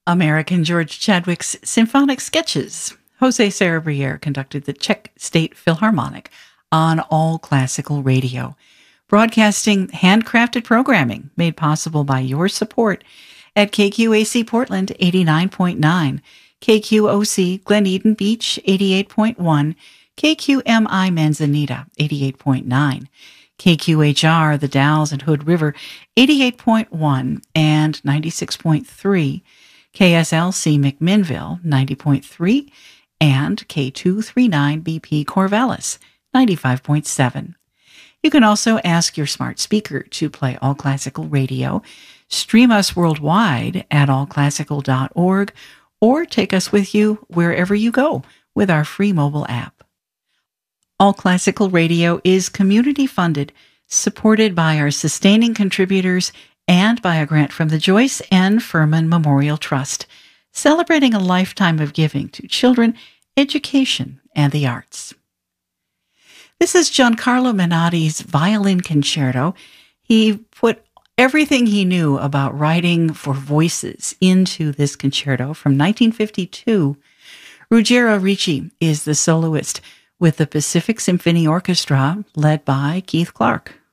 American George Chadwick's Symphonic Sketches. Jose Sarabriere conducted the Czech State Philharmonic on All Classical Radio, broadcasting handcrafted programming made possible by your support at KQAC Portland 89.9, KQOC Glen Eden Beach 88.1, KQMI Manzanita 88.9, KQHR The Dalles and Hood River 88.1 and 96.3, KSLC McMinnville 90.3, and K239BP Corvallis 95.7. You can also ask your smart speaker to play All Classical Radio, stream us worldwide at allclassical.org, or take us with you wherever you go with our free mobile app. All Classical Radio is community-funded, supported by our sustaining contributors, and by a grant from the Joyce N. Furman Memorial Trust, celebrating a lifetime of giving to children, education, and the arts. This is Giancarlo Menotti's violin concerto. He put everything he knew about writing for voices into this concerto from 1952. Ruggero Ricci is the soloist with the Pacific Symphony Orchestra, led by Keith Clark.